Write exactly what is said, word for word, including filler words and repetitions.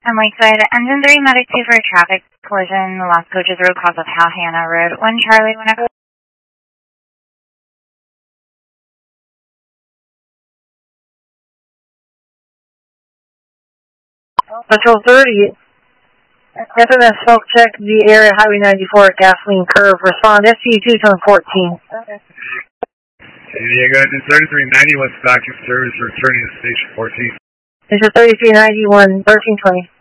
I'm Lakeside. Engine three, Medic two for a traffic collision. The last coach is road cross of Hannah Road. one Charlie, whenever. Control thirty. F M S smoke check the area Highway ninety-four gasoline curve. Respond S C two tone fourteen. Okay. Diego, thirty-three ninety-one stock service returning to station fourteen. This is thirty-three ninety-one, thirteen twenty.